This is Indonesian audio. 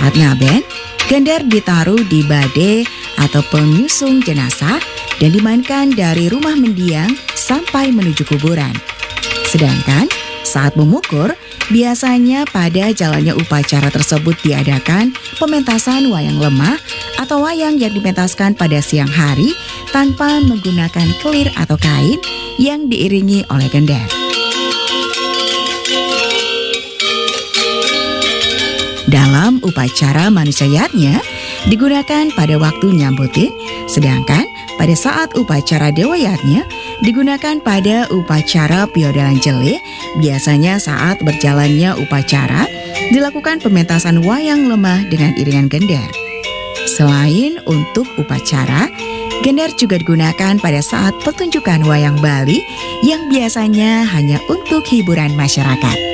Saat ngaben, gender ditaruh di bade atau pengusung jenazah dan dimainkan dari rumah mendiang sampai menuju kuburan. Sedangkan saat memukur, biasanya pada jalannya upacara tersebut diadakan pementasan wayang lemah atau wayang yang dipentaskan pada siang hari tanpa menggunakan kelir atau kain yang diiringi oleh gender. Dalam upacara manusia yatnya digunakan pada waktu nyambutin, sedangkan pada saat upacara dewa yatnya digunakan pada upacara piodalan jele. Biasanya saat berjalannya upacara dilakukan pementasan wayang lemah dengan iringan gender. Selain untuk upacara, gender juga digunakan pada saat pertunjukan wayang Bali yang biasanya hanya untuk hiburan masyarakat.